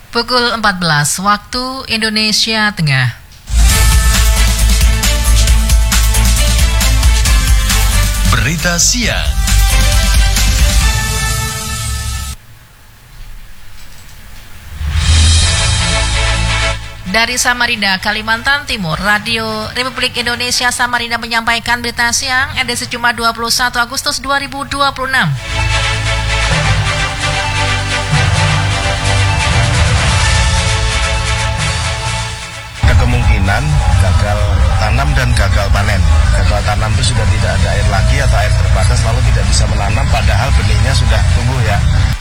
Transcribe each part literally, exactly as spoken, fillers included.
Pukul empat belas waktu Indonesia Tengah. Berita siang. Dari Samarinda, Kalimantan Timur, Radio Republik Indonesia Samarinda menyampaikan berita siang edisi Jumat dua puluh satu Agustus dua ribu dua puluh enam. Kemungkinan gagal tanam dan gagal panen. Gagal tanam itu sudah tidak ada air lagi atau air terbatas lalu tidak bisa menanam padahal benihnya sudah tumbuh ya.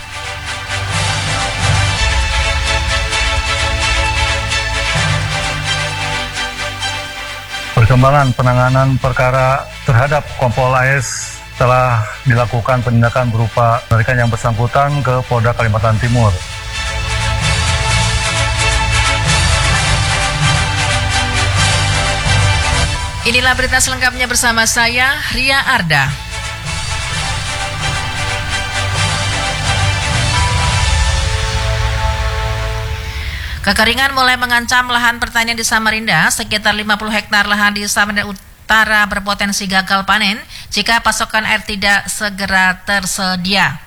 Perkembangan penanganan perkara terhadap Kompol A S telah dilakukan penindakan berupa penarikan yang bersangkutan ke Polda Kalimantan Timur. Inilah berita selengkapnya bersama saya, Ria Arda. Kekeringan mulai mengancam lahan pertanian di Samarinda. Sekitar lima puluh hektar lahan di Samarinda Utara berpotensi gagal panen jika pasokan air tidak segera tersedia.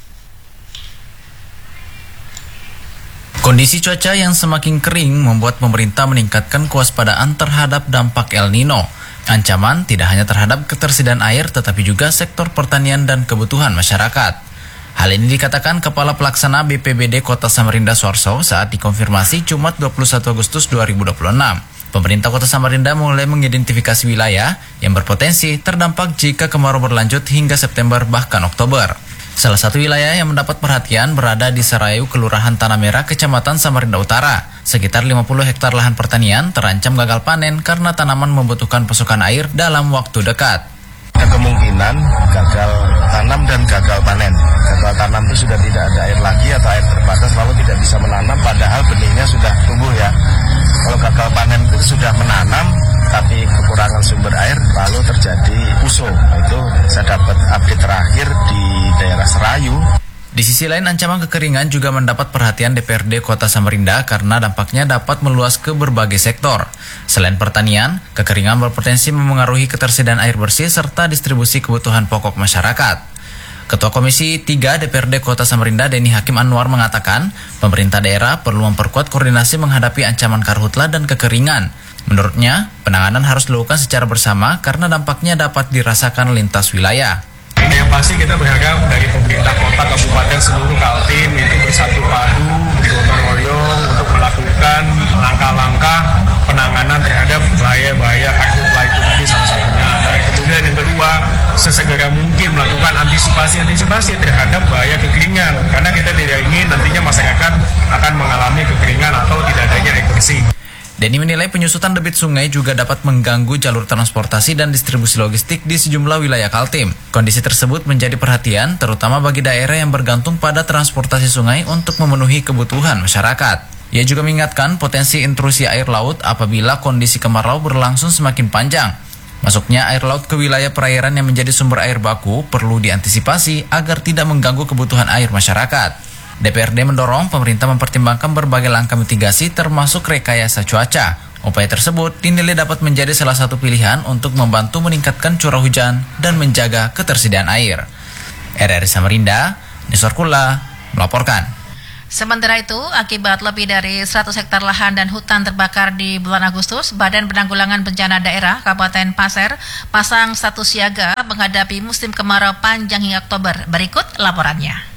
Kondisi cuaca yang semakin kering membuat pemerintah meningkatkan kewaspadaan terhadap dampak El Nino. Ancaman tidak hanya terhadap ketersediaan air tetapi juga sektor pertanian dan kebutuhan masyarakat. Hal ini dikatakan Kepala Pelaksana B P B D Kota Samarinda Suarso saat dikonfirmasi Jumat dua puluh satu Agustus dua ribu dua puluh enam. Pemerintah Kota Samarinda mulai mengidentifikasi wilayah yang berpotensi terdampak jika kemarau berlanjut hingga September bahkan Oktober. Salah satu wilayah yang mendapat perhatian berada di Sarayu, Kelurahan Tanah Merah, Kecamatan Samarinda Utara. Sekitar lima puluh hektar lahan pertanian terancam gagal panen karena tanaman membutuhkan pasokan air dalam waktu dekat. Kemungkinan gagal tanam dan gagal panen. Gagal tanam itu sudah tidak ada air lagi atau air terbatas lalu tidak bisa menanam padahal benihnya sudah tumbuh ya. Kalau gagal panen itu sudah menanam tapi kekurangan sumber air lalu terjadi puso. Itu saya dapat update terakhir di daerah Sarayu. Di sisi lain, ancaman kekeringan juga mendapat perhatian D P R D Kota Samarinda karena dampaknya dapat meluas ke berbagai sektor. Selain pertanian, kekeringan berpotensi memengaruhi ketersediaan air bersih serta distribusi kebutuhan pokok masyarakat. Ketua Komisi tiga D P R D Kota Samarinda Denny Hakim Anwar mengatakan, pemerintah daerah perlu memperkuat koordinasi menghadapi ancaman karhutla dan kekeringan. Menurutnya, penanganan harus dilakukan secara bersama karena dampaknya dapat dirasakan lintas wilayah. Yang pasti kita berharap dari pemerintah kota, kabupaten, seluruh Kaltim itu bersatu padu, bergotong royong untuk melakukan langkah-langkah penanganan terhadap bahaya-bahaya karhutla itu tadi salah satunya. Dan kemudian yang kedua, sesegera mungkin melakukan antisipasi-antisipasi terhadap bahaya kekeringan. Karena kita tidak ingin nantinya masyarakat akan mengalami kekeringan atau tidak adanya air bersih. Denny menilai penyusutan debit sungai juga dapat mengganggu jalur transportasi dan distribusi logistik di sejumlah wilayah Kaltim. Kondisi tersebut menjadi perhatian terutama bagi daerah yang bergantung pada transportasi sungai untuk memenuhi kebutuhan masyarakat. Ia juga mengingatkan potensi intrusi air laut apabila kondisi kemarau berlangsung semakin panjang. Masuknya air laut ke wilayah perairan yang menjadi sumber air baku perlu diantisipasi agar tidak mengganggu kebutuhan air masyarakat. D P R D mendorong pemerintah mempertimbangkan berbagai langkah mitigasi termasuk rekayasa cuaca. Upaya tersebut dinilai dapat menjadi salah satu pilihan untuk membantu meningkatkan curah hujan dan menjaga ketersediaan air. R R I Samarinda, Nisor Kula, melaporkan. Sementara itu, akibat lebih dari seratus hektar lahan dan hutan terbakar di bulan Agustus, Badan Penanggulangan Bencana Daerah Kabupaten Pasir pasang status siaga menghadapi musim kemarau panjang hingga Oktober. Berikut laporannya.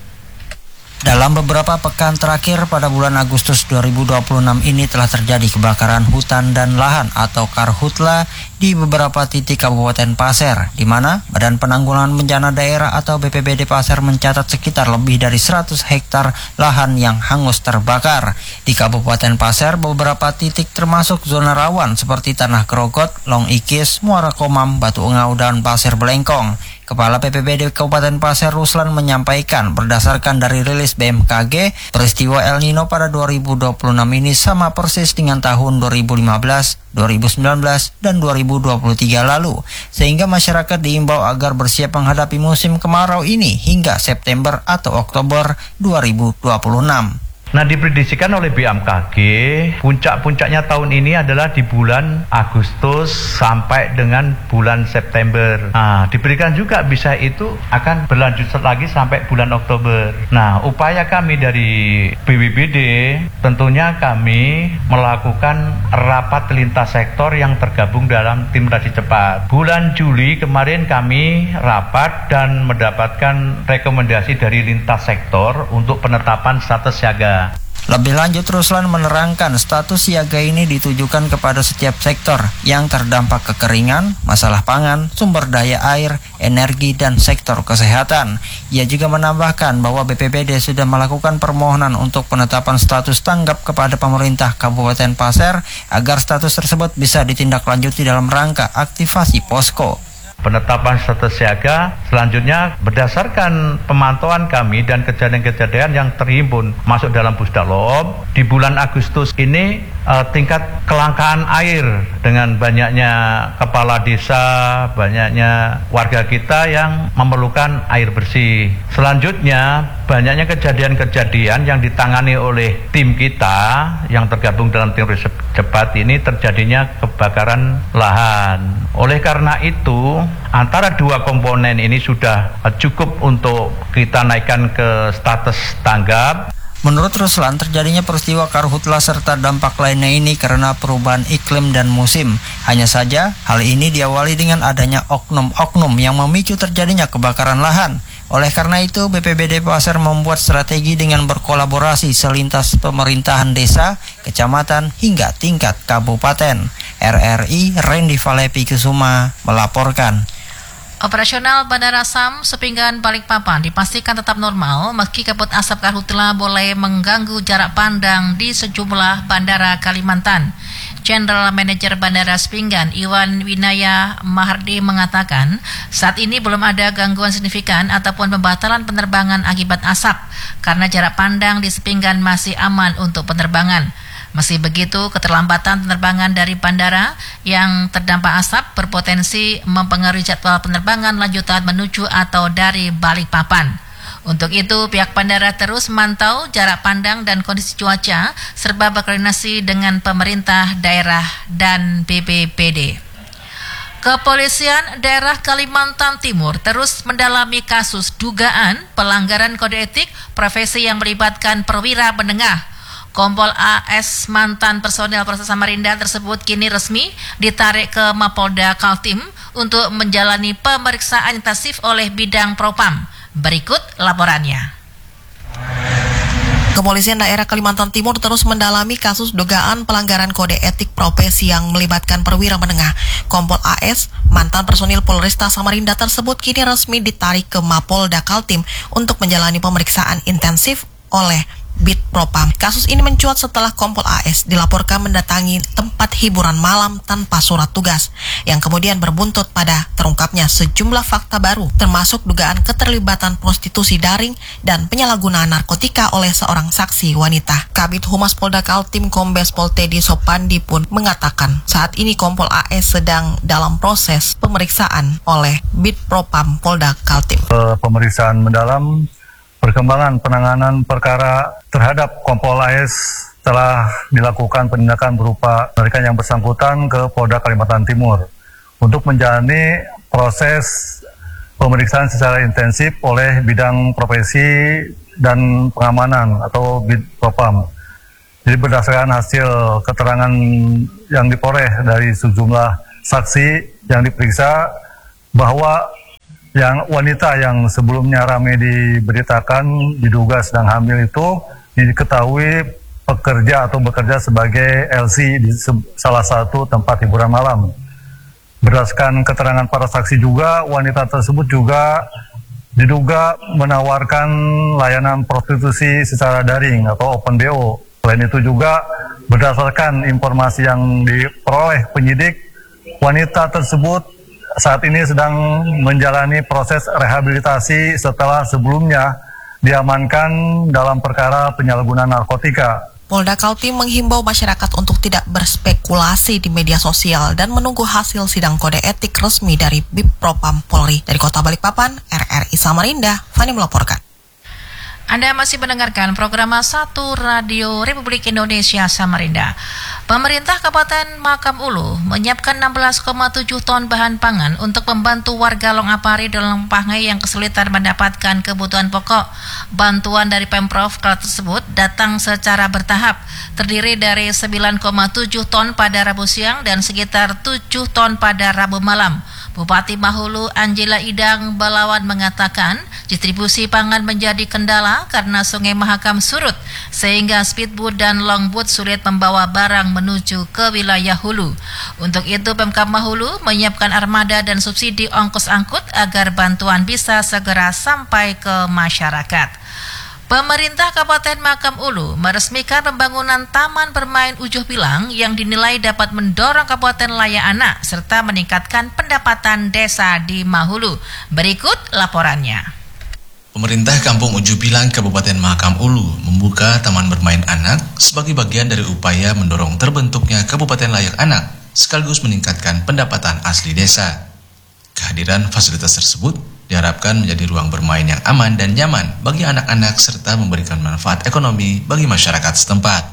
Dalam beberapa pekan terakhir pada bulan Agustus dua ribu dua puluh enam ini telah terjadi kebakaran hutan dan lahan atau karhutla di beberapa titik Kabupaten Pasir, di mana Badan Penanggulangan Bencana Daerah atau B P B D Pasir mencatat sekitar lebih dari seratus hektar lahan yang hangus terbakar. Di Kabupaten Pasir, beberapa titik termasuk zona rawan seperti Tanah Grogot, Long Ikis, Muara Komam, Batu Engau, dan Pasir Belengkong. Kepala B P B D Kabupaten Pasir Ruslan menyampaikan berdasarkan dari rilis B M K G, peristiwa El Nino pada dua ribu dua puluh enam ini sama persis dengan tahun dua ribu lima belas, dua ribu sembilan belas, dan dua ribu dua puluh tiga lalu, sehingga masyarakat diimbau agar bersiap menghadapi musim kemarau ini hingga September atau Oktober dua ribu dua puluh enam. Nah, diprediksikan oleh B M K G, puncak-puncaknya tahun ini adalah di bulan Agustus sampai dengan bulan September. Nah, diberikan juga bisa itu akan berlanjut lagi sampai bulan Oktober. Nah, upaya kami dari B W B D, tentunya kami melakukan rapat lintas sektor yang tergabung dalam tim reaksi cepat. Bulan Juli kemarin kami rapat dan mendapatkan rekomendasi dari lintas sektor untuk penetapan status siaga. Lebih lanjut, Ruslan menerangkan status siaga ini ditujukan kepada setiap sektor yang terdampak kekeringan, masalah pangan, sumber daya air, energi, dan sektor kesehatan. Ia juga menambahkan bahwa B P B D sudah melakukan permohonan untuk penetapan status tanggap kepada pemerintah Kabupaten Pasir agar status tersebut bisa ditindaklanjuti dalam rangka aktivasi posko. Penetapan status siaga selanjutnya berdasarkan pemantauan kami dan kejadian-kejadian yang terhimpun masuk dalam Pusdalop. Di bulan Agustus ini eh, tingkat kelangkaan air dengan banyaknya kepala desa, banyaknya warga kita yang memerlukan air bersih. Selanjutnya banyaknya kejadian-kejadian yang ditangani oleh tim kita yang tergabung dalam tim riset cepat ini terjadinya kebakaran lahan. Oleh karena itu, antara dua komponen ini sudah cukup untuk kita naikkan ke status tanggap. Menurut Ruslan, terjadinya peristiwa karhutla serta dampak lainnya ini karena perubahan iklim dan musim. Hanya saja, hal ini diawali dengan adanya oknum-oknum yang memicu terjadinya kebakaran lahan. Oleh karena itu, B P B D Pasir membuat strategi dengan berkolaborasi selintas pemerintahan desa, kecamatan, hingga tingkat kabupaten. R R I Randy Valepi Kusuma melaporkan. Operasional Bandara Sam Sepinggan Balikpapan dipastikan tetap normal meski kabut asap karhutla boleh mengganggu jarak pandang di sejumlah bandara Kalimantan. General Manager Bandara Sepinggan Iwan Winaya Mahardi mengatakan saat ini belum ada gangguan signifikan ataupun pembatalan penerbangan akibat asap karena jarak pandang di Sepinggan masih aman untuk penerbangan. Meski begitu, keterlambatan penerbangan dari bandara yang terdampak asap berpotensi mempengaruhi jadwal penerbangan lanjutan menuju atau dari Balikpapan. Untuk itu, pihak bandara terus memantau jarak pandang dan kondisi cuaca serta berkoordinasi dengan pemerintah daerah dan B P B D. Kepolisian daerah Kalimantan Timur terus mendalami kasus dugaan pelanggaran kode etik profesi yang melibatkan perwira menengah. Kompol A S mantan personel Polres Samarinda tersebut kini resmi ditarik ke Mapolda Kaltim untuk menjalani pemeriksaan intensif oleh bidang Propam. Berikut laporannya. Kepolisian daerah Kalimantan Timur terus mendalami kasus dugaan pelanggaran kode etik profesi yang melibatkan perwira menengah. Kompol A S, mantan personil Polresta Samarinda tersebut kini resmi ditarik ke Mapolda Kaltim untuk menjalani pemeriksaan intensif oleh Bid Propam. Kasus ini mencuat setelah Kompol A S dilaporkan mendatangi tempat hiburan malam tanpa surat tugas, yang kemudian berbuntut pada terungkapnya sejumlah fakta baru, termasuk dugaan keterlibatan prostitusi daring dan penyalahgunaan narkotika oleh seorang saksi wanita. Kabid Humas Polda Kaltim Kombes Pol Teddy Sopandi pun mengatakan saat ini Kompol A S sedang dalam proses pemeriksaan oleh Bid Propam Polda Kaltim. Pemeriksaan mendalam perkembangan penanganan perkara terhadap Kompol A S telah dilakukan penindakan berupa penarikan yang bersangkutan ke Polda Kalimantan Timur untuk menjalani proses pemeriksaan secara intensif oleh bidang profesi dan pengamanan atau Bid Propam. Jadi berdasarkan hasil keterangan yang diperoleh dari sejumlah saksi yang diperiksa bahwa yang wanita yang sebelumnya ramai diberitakan diduga sedang hamil itu diketahui pekerja atau bekerja sebagai L C di salah satu tempat hiburan malam. Berdasarkan keterangan para saksi juga, wanita tersebut juga diduga menawarkan layanan prostitusi secara daring atau open B O. Selain itu juga berdasarkan informasi yang diperoleh penyidik, wanita tersebut saat ini sedang menjalani proses rehabilitasi setelah sebelumnya diamankan dalam perkara penyalahgunaan narkotika. Polda Kaltim menghimbau masyarakat untuk tidak berspekulasi di media sosial dan menunggu hasil sidang kode etik resmi dari Bid Propam Polri. Dari Kota Balikpapan, R R I Samarinda, Fani melaporkan. Anda masih mendengarkan program satu Radio Republik Indonesia Samarinda. Pemerintah Kabupaten Mahakam Ulu menyiapkan enam belas koma tujuh ton bahan pangan untuk membantu warga Longapari dan Longpangai yang kesulitan mendapatkan kebutuhan pokok. Bantuan dari Pemprov kala tersebut datang secara bertahap, terdiri dari sembilan koma tujuh ton pada Rabu siang dan sekitar tujuh ton pada Rabu malam. Bupati Mahulu Angela Idang Balawan mengatakan distribusi pangan menjadi kendala karena Sungai Mahakam surut sehingga speedboat dan longboat sulit membawa barang menuju ke wilayah hulu. Untuk itu Pemkab Mahulu menyiapkan armada dan subsidi ongkos angkut agar bantuan bisa segera sampai ke masyarakat. Pemerintah Kabupaten Mahakam Ulu meresmikan pembangunan Taman Bermain Ujuh Bilang yang dinilai dapat mendorong Kabupaten layak anak serta meningkatkan pendapatan desa di Mahulu. Berikut laporannya. Pemerintah Kampung Ujuh Bilang Kabupaten Mahakam Ulu membuka Taman Bermain Anak sebagai bagian dari upaya mendorong terbentuknya Kabupaten layak anak sekaligus meningkatkan pendapatan asli desa. Kehadiran fasilitas tersebut diharapkan menjadi ruang bermain yang aman dan nyaman bagi anak-anak serta memberikan manfaat ekonomi bagi masyarakat setempat.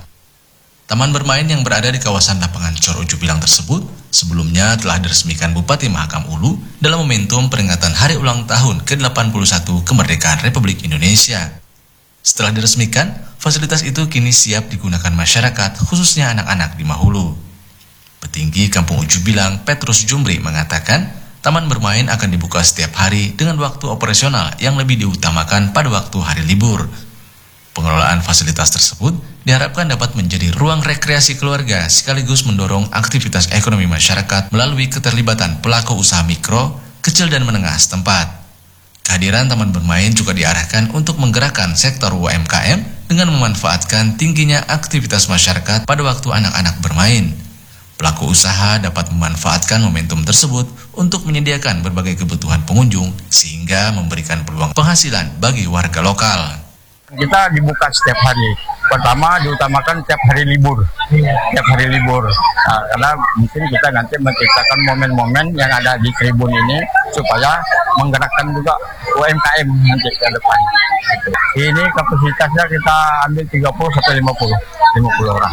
Taman bermain yang berada di kawasan lapangan Cor Ujuh Bilang tersebut sebelumnya telah diresmikan Bupati Mahakam Ulu dalam momentum peringatan Hari Ulang Tahun ke delapan puluh satu Kemerdekaan Republik Indonesia. Setelah diresmikan, fasilitas itu kini siap digunakan masyarakat, khususnya anak-anak di Mahulu. Petinggi Kampung Ujuh Bilang, Petrus Jumbri, mengatakan taman bermain akan dibuka setiap hari dengan waktu operasional yang lebih diutamakan pada waktu hari libur. Pengelolaan fasilitas tersebut diharapkan dapat menjadi ruang rekreasi keluarga sekaligus mendorong aktivitas ekonomi masyarakat melalui keterlibatan pelaku usaha mikro, kecil dan menengah setempat. Kehadiran taman bermain juga diarahkan untuk menggerakkan sektor U M K M dengan memanfaatkan tingginya aktivitas masyarakat pada waktu anak-anak bermain. Pelaku usaha dapat memanfaatkan momentum tersebut untuk menyediakan berbagai kebutuhan pengunjung sehingga memberikan peluang penghasilan bagi warga lokal. Kita dibuka setiap hari. Pertama diutamakan setiap hari libur, setiap hari libur. Nah, karena mungkin kita nanti menciptakan momen-momen yang ada di tribun ini supaya menggerakkan juga U M K M nanti ke depan. Ini kapasitasnya kita ambil tiga puluh sampai lima puluh orang.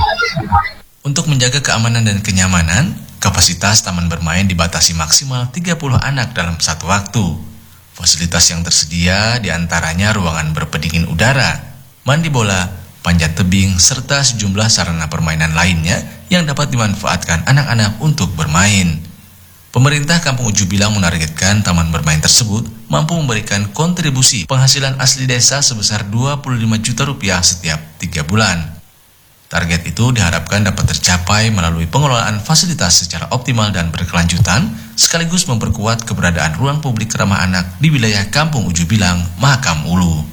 Untuk menjaga keamanan dan kenyamanan, kapasitas taman bermain dibatasi maksimal tiga puluh anak dalam satu waktu. Fasilitas yang tersedia diantaranya ruangan berpendingin udara, mandi bola, panjat tebing, serta sejumlah sarana permainan lainnya yang dapat dimanfaatkan anak-anak untuk bermain. Pemerintah Kampung Ujuh Bilang menargetkan taman bermain tersebut mampu memberikan kontribusi penghasilan asli desa sebesar dua puluh lima juta rupiah setiap tiga bulan. Target itu diharapkan dapat tercapai melalui pengelolaan fasilitas secara optimal dan berkelanjutan, sekaligus memperkuat keberadaan ruang publik ramah anak di wilayah Kampung Ujuh Bilang, Mahakam Ulu.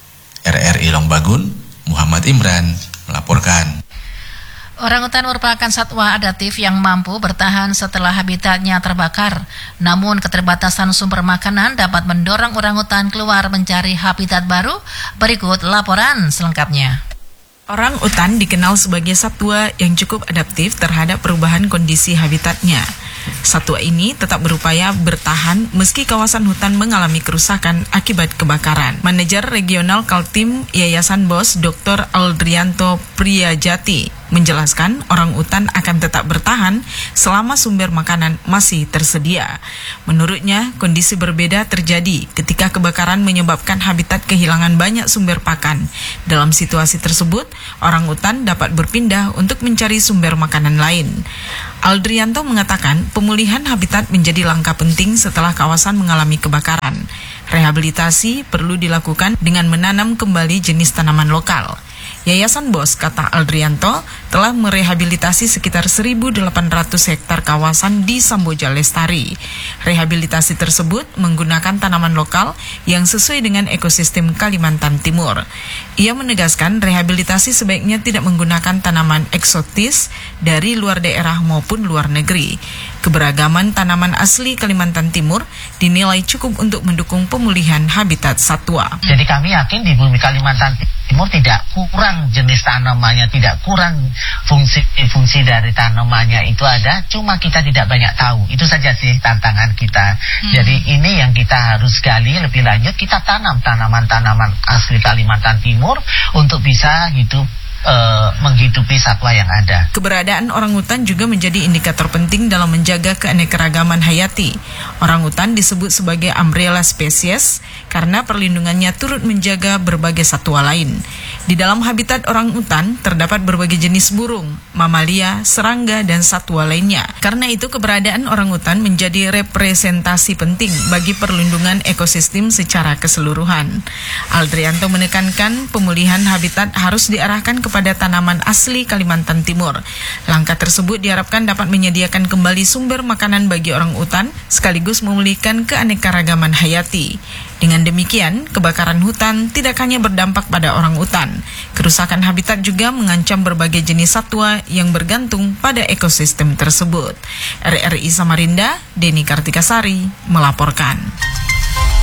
R R I Longbagun, Muhammad Imran, melaporkan. Orangutan merupakan satwa adaptif yang mampu bertahan setelah habitatnya terbakar. Namun keterbatasan sumber makanan dapat mendorong orangutan keluar mencari habitat baru. Berikut laporan selengkapnya. Orang utan dikenal sebagai satwa yang cukup adaptif terhadap perubahan kondisi habitatnya. Satwa ini tetap berupaya bertahan meski kawasan hutan mengalami kerusakan akibat kebakaran. Manajer Regional Kaltim Yayasan Bos Doktor Aldrianto Priyajati menjelaskan orang utan akan tetap bertahan selama sumber makanan masih tersedia. Menurutnya, kondisi berbeda terjadi ketika kebakaran menyebabkan habitat kehilangan banyak sumber pakan. Dalam situasi tersebut, orang utan dapat berpindah untuk mencari sumber makanan lain. Aldrianto mengatakan pemulihan habitat menjadi langkah penting setelah kawasan mengalami kebakaran. Rehabilitasi perlu dilakukan dengan menanam kembali jenis tanaman lokal. Yayasan Bos, kata Aldrianto, telah merehabilitasi sekitar seribu delapan ratus hektar kawasan di Samboja Lestari. Rehabilitasi tersebut menggunakan tanaman lokal yang sesuai dengan ekosistem Kalimantan Timur. Ia menegaskan rehabilitasi sebaiknya tidak menggunakan tanaman eksotis dari luar daerah maupun luar negeri. Keberagaman tanaman asli Kalimantan Timur dinilai cukup untuk mendukung pemulihan habitat satwa. Jadi kami yakin di bumi Kalimantan Timur tidak kurang jenis tanamannya, tidak kurang fungsi-fungsi dari tanamannya itu ada, cuma kita tidak banyak tahu. Itu saja sih tantangan kita. Hmm. Jadi ini yang kita harus gali lebih lanjut, kita tanam tanaman-tanaman asli Kalimantan Timur untuk bisa hidup Uh, menghidupi satwa yang ada. Keberadaan orangutan juga menjadi indikator penting dalam menjaga keanekaragaman hayati. Orangutan disebut sebagai umbrella species karena perlindungannya turut menjaga berbagai satwa lain. Di dalam habitat orangutan terdapat berbagai jenis burung, mamalia, serangga, dan satwa lainnya. Karena itu keberadaan orangutan menjadi representasi penting bagi perlindungan ekosistem secara keseluruhan. Aldrianto menekankan pemulihan habitat harus diarahkan ke pada tanaman asli Kalimantan Timur. Langkah tersebut diharapkan dapat menyediakan kembali sumber makanan bagi orang utan sekaligus memulihkan keanekaragaman hayati. Dengan demikian, kebakaran hutan tidak hanya berdampak pada orang utan. Kerusakan habitat juga mengancam berbagai jenis satwa yang bergantung pada ekosistem tersebut. R R I Samarinda, Deni Kartikasari melaporkan.